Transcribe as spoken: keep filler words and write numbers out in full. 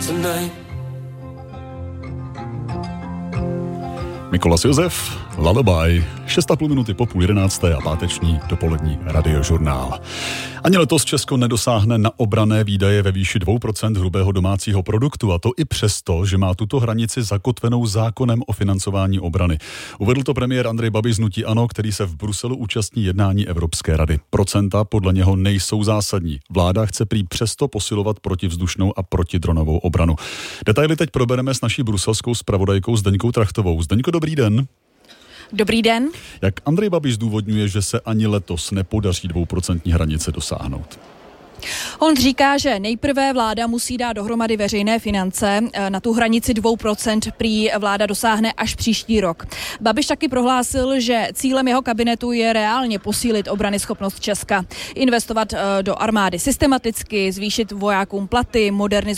tonight. Mikolas Josef, Lullaby, šest a půl minuty po půl jedenácté a páteční dopolední radiožurnál. Ani letos Česko nedosáhne na obranné výdaje ve výši dvě procenta hrubého domácího produktu, a to i přesto, že má tuto hranici zakotvenou zákonem o financování obrany. Uvedl to premiér Andrej Babiš z hnutí ANO, který se v Bruselu účastní jednání Evropské rady. Procenta podle něho nejsou zásadní. Vláda chce prý přesto posilovat protivzdušnou a protidronovou obranu. Detaily teď probereme s naší bruselskou zpravodajkou Zdeňkou Trachtovou. Zdeňko, dobrý den. Dobrý den. Jak Andrej Babiš zdůvodňuje, že se ani letos nepodaří dvouprocentní hranice dosáhnout? On říká, že nejprve vláda musí dát dohromady veřejné finance. Na tu hranici dvou procent prý vláda dosáhne až příští rok. Babiš taky prohlásil, že cílem jeho kabinetu je reálně posílit obranyschopnost Česka. Investovat do armády systematicky, zvýšit vojákům platy, modernizovat